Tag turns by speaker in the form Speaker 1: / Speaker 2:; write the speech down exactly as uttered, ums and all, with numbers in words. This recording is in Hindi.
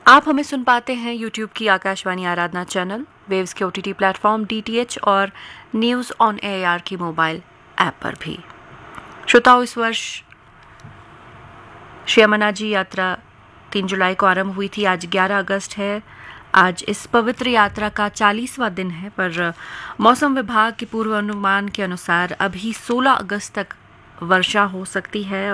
Speaker 1: आप हमें सुन पाते हैं यूट्यूब की आकाशवाणी आराधना चैनल, वेव्स के ओटीटी प्लेटफॉर्म डीटीएच और न्यूज़ ऑन एआईआर की मोबाइल ऐप पर भी। श्रोताओं, इस वर्ष श्री अमरनाथ जी यात्रा तीन जुलाई को आरंभ हुई थी। आज ग्यारह अगस्त है। आज इस पवित्र यात्रा का चालीसवां दिन है, पर मौसम विभाग के पूर्वानुमान के अनुसार अभी सोलह अगस्त तक वर्षा हो सकती है